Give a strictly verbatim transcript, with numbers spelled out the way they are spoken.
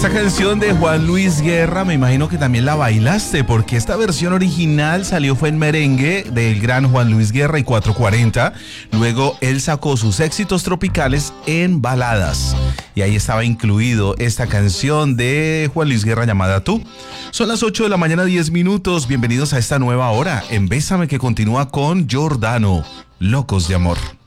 Esta canción de Juan Luis Guerra, me imagino que también la bailaste, porque esta versión original salió fue en merengue del gran Juan Luis Guerra y cuatro cuarenta. Luego él sacó sus éxitos tropicales en baladas. Y ahí estaba incluido esta canción de Juan Luis Guerra llamada Tú. Son las ocho de la mañana, diez minutos. Bienvenidos a esta nueva hora en Bésame, que continúa con Giordano, Locos de Amor.